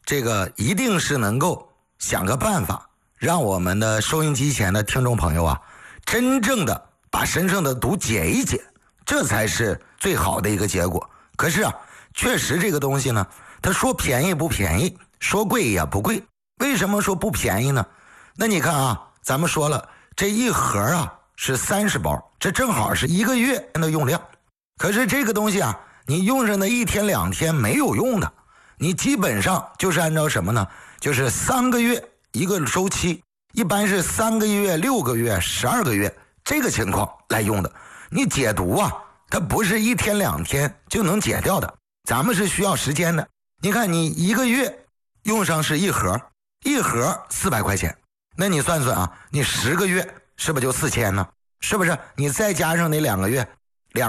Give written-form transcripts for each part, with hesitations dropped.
这个一定是能够想个办法，让我们的收音机前的听众朋友啊，真正的把身上的毒解一解，这才是最好的一个结果。可是啊，确实这个东西呢，它说便宜不便宜，说贵也不贵。为什么说不便宜呢？那你看啊，咱们说了，这一盒啊是30包，这正好是1个月的用量。可是这个东西啊，你用上的1天2天没有用的，你基本上就是按照什么呢？就是3个月一个周期，一般是3个月、6个月、12个月这个情况来用的。你解毒啊，它不是1天2天就能解掉的，咱们是需要时间的。你看你1个月用上是一盒400块钱，那你算算啊，你10个月是不是就4000呢？是不是？你再加上那2个月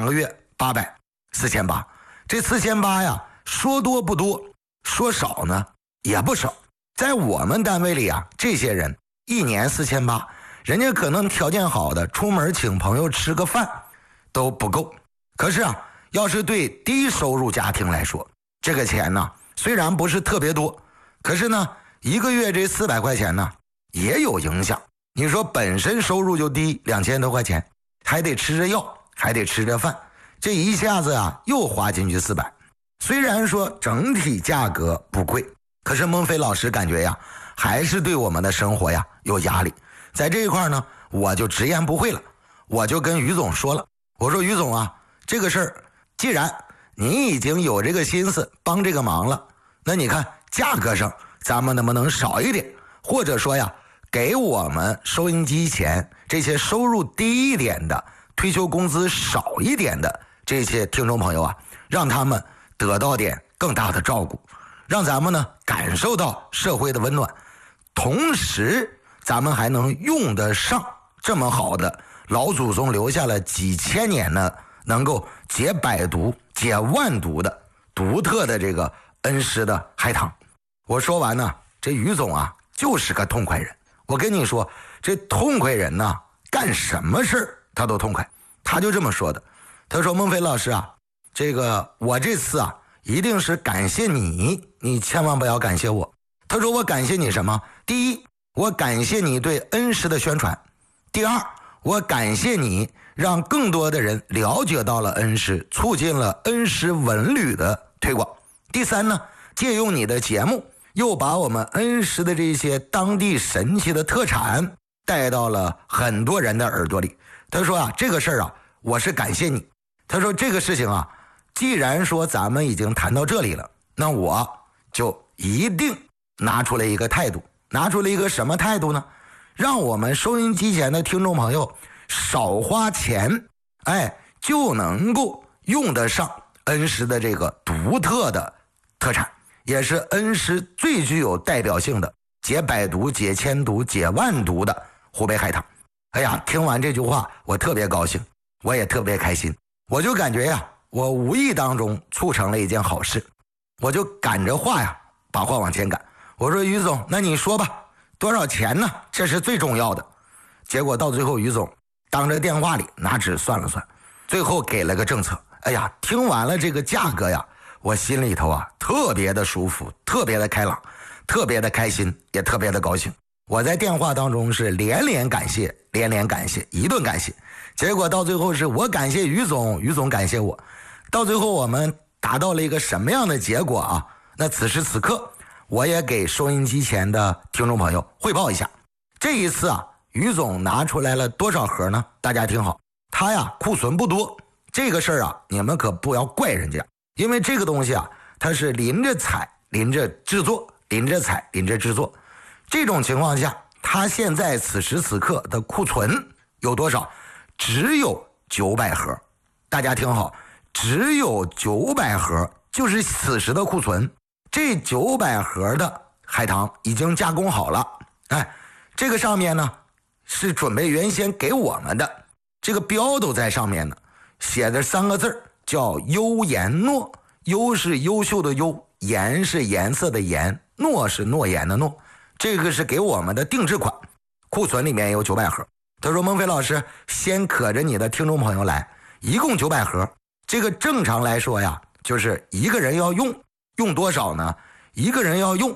800，4800，这4800呀，说多不多，说少呢也不少。在我们单位里啊，这些人1年4800，人家可能条件好的出门请朋友吃个饭都不够。可是啊，要是对低收入家庭来说，这个钱呢虽然不是特别多，可是呢1个月这400块钱呢也有影响。你说本身收入就低，2000多块钱，还得吃着药，还得吃着饭，这一下子啊又花进去400。虽然说整体价格不贵，可是孟非老师感觉呀，还是对我们的生活呀有压力。在这一块呢，我就直言不讳了，我就跟于总说了，我说于总啊，这个事儿既然你已经有这个心思帮这个忙了，那你看价格上咱们能不能少一点，或者说呀，给我们收音机前这些收入低一点的、退休工资少一点的这些听众朋友啊，让他们得到点更大的照顾，让咱们呢感受到社会的温暖，同时咱们还能用得上这么好的老祖宗留下了几千年的能够解百毒解万毒的独特的这个恩施的海棠。我说完呢，这于总啊就是个痛快人。我跟你说，这痛快人呢，干什么事他都痛快。他就这么说的，他说孟非老师啊，这个我这次啊一定是感谢你，你千万不要感谢我。他说我感谢你什么？第一，我感谢你对恩施的宣传；第二，我感谢你让更多的人了解到了恩施，促进了恩施文旅的推广；第三呢，借用你的节目，又把我们恩施的这些当地神奇的特产带到了很多人的耳朵里。他说啊，这个事儿啊，我是感谢你。他说这个事情啊，既然说咱们已经谈到这里了，那我就一定拿出来一个态度。拿出了一个什么态度呢？让我们收音机前的听众朋友少花钱，就能够用得上恩施的这个独特的特产，也是恩施最具有代表性的解百毒解千毒解万毒的湖北海棠。哎呀，听完这句话我特别高兴，我也特别开心。我就感觉呀，我无意当中促成了一件好事，我就赶着话呀把话往前赶。我说于总，那你说吧，多少钱呢？这是最重要的。结果到最后，于总当着电话里拿纸算了算，最后给了个政策。哎呀，听完了这个价格呀，我心里头啊特别的舒服，特别的开朗，特别的开心，也特别的高兴。我在电话当中是连连感谢，一顿感谢。结果到最后是我感谢于总，于总感谢我。到最后我们达到了一个什么样的结果啊？那此时此刻我也给收音机前的听众朋友汇报一下，这一次啊，于总拿出来了多少盒呢？大家听好，他呀库存不多，这个事儿啊，你们可不要怪人家，因为这个东西啊，它是临着采临着制作，临着采临着制作。这种情况下，他现在此时此刻的库存有多少？只有900盒。大家听好，只有900盒，就是此时的库存。这900盒的海棠已经加工好了，这个上面呢是准备原先给我们的，这个标都在上面呢，写着3个字叫优颜诺。优是优秀的优，颜是颜色的颜，诺是诺言的诺。这个是给我们的定制款，库存里面有900盒。他说孟非老师，先可着你的听众朋友来，一共900盒。这个正常来说呀，就是一个人要用多少呢？一个人要用